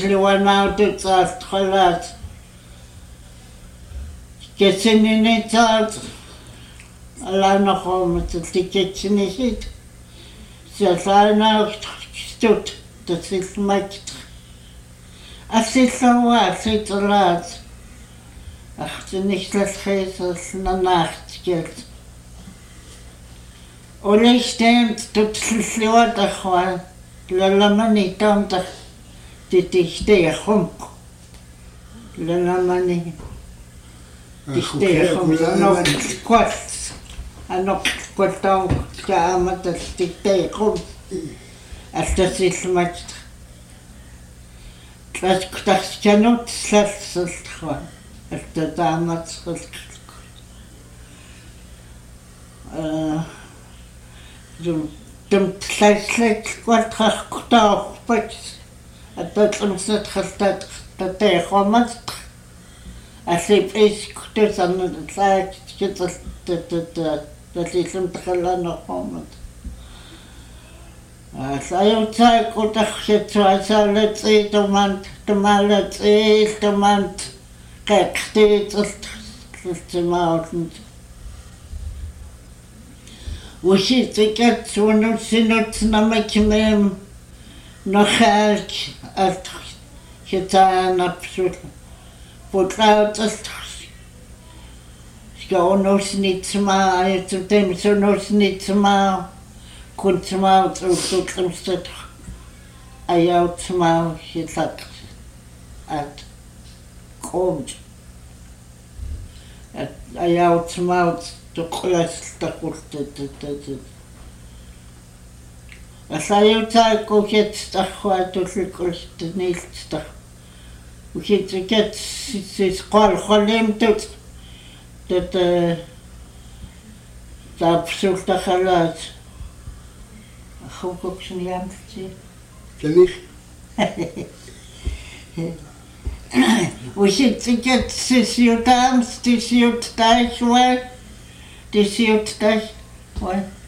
тиллуанаутуцаартхалаат кесининитаат алаанахоомат тиккетсинисит сиалаанаавтут тасиллмакт ассиллауаа ситлаат ахтинихлалхисерлнанаартикет олейстэмт тутллуатахва лаламани таамтах титихтэяхумк лаламани тихтэяхумк аноккуаттаам кааматал титтэяхум алтасиллмакт класкутарсканут салсэлтхва алтатааматсрил тэмтлайслайт квартраркутаарпат аттатлумсатралтат татеахомат аллипискутусарнут китсалтат талиллум такаллаанерпормат саюутсааккутарсатсуасаалатси тумаалатсиилтумаант кэктиитерлтимаалнт уситикат сунутсинутснамакимэм нохаалк алт хитаанапсул путлауталт скаонуснитсмаа аятутем сунуснитсмаа кунтсмаа уттутлумстат аяутсмаа хитлат ат комж аяутсмаа тоққулассартақултат асаюутааккукет тархуатуллуккултниилтар ухитикет сисқалхалимтут тат таапсултахалаат ахукуксниамти Кэмих ухитикет сисиутаамс тисиуттаахва тисиуттах ва